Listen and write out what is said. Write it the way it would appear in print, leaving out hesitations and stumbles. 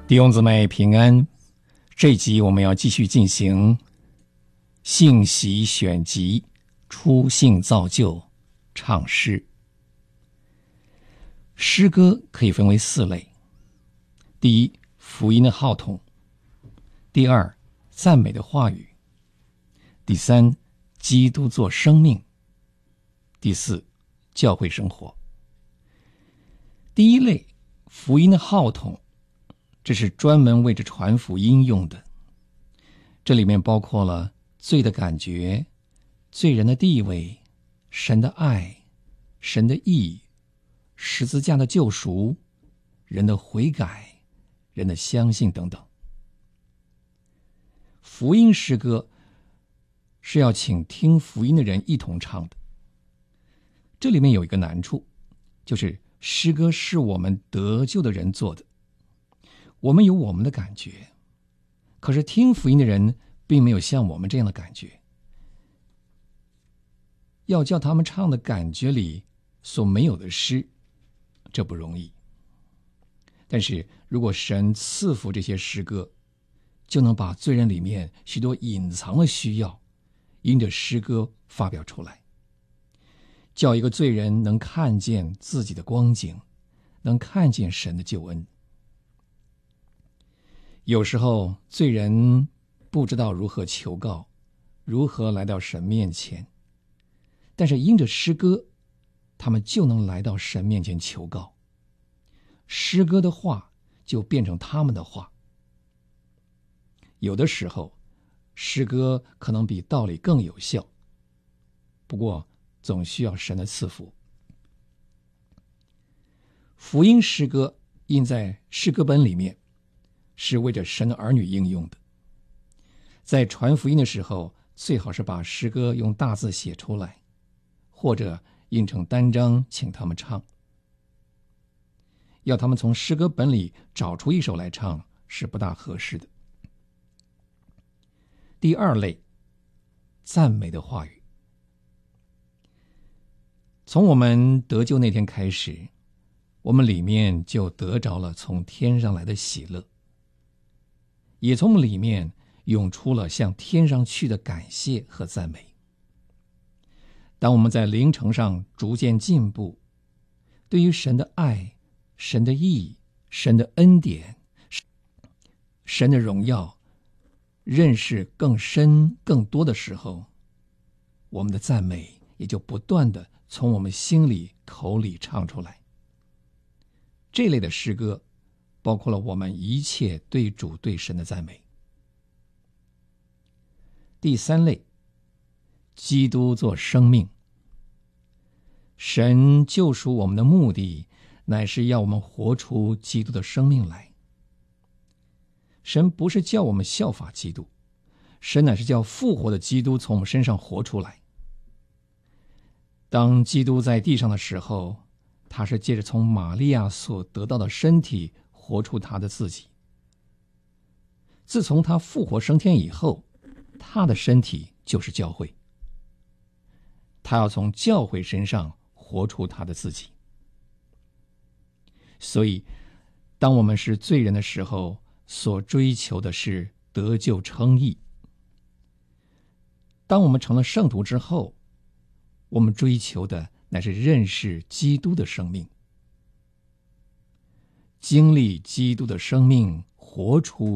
弟兄姊妹平安，这一集我们要继续进行信息选集，初信造就唱诗。诗歌可以分为4类：第一，福音的号筒；第二，赞美的话语；第三，基督做生命；第四，教会生活。第一类，福音的号筒，这是专门为着传福音用的，这里面包括了罪的感觉、罪人的地位、神的爱、神的义、十字架的救赎、人的悔改、人的相信等等。福音诗歌是要请听福音的人一同唱的，这里面有一个难处，就是诗歌是我们得救的人做的，我们有我们的感觉，可是听福音的人并没有像我们这样的感觉，要叫他们唱的感觉里所没有的诗，这不容易。但是如果神赐福这些诗歌，就能把罪人里面许多隐藏的需要因着诗歌发表出来，叫一个罪人能看见自己的光景，能看见神的救恩。有时候罪人不知道如何求告，如何来到神面前，但是因着诗歌，他们就能来到神面前求告，诗歌的话就变成他们的话。有的时候诗歌可能比道理更有效，不过总需要神的赐福。福音诗歌印在诗歌本里面，是为着神的儿女应用的。在传福音的时候，最好是把诗歌用大字写出来，或者印成单张请他们唱。要他们从诗歌本里找出一首来唱是不大合适的。第二类，赞美的话语。从我们得救那天开始，我们里面就得着了从天上来的喜乐，也从里面涌出了向天上去的感谢和赞美。当我们在灵程上逐渐进步，对于神的爱、神的义、神的恩典、神的荣耀认识更深更多的时候，我们的赞美也就不断的从我们心里口里唱出来。这类的诗歌包括了我们一切对主对神的赞美。第三类，基督做生命。神救赎我们的目的乃是要我们活出基督的生命来。神不是叫我们效法基督，神乃是叫复活的基督从我们身上活出来。当基督在地上的时候，他是借着从玛利亚所得到的身体活出他的自己。自从他复活升天以后，他的身体就是教会，他要从教会身上活出他的自己。所以当我们是罪人的时候，所追求的是得救称义；当我们成了圣徒之后，我们追求的乃是认识基督的生命，经历基督的生命，活出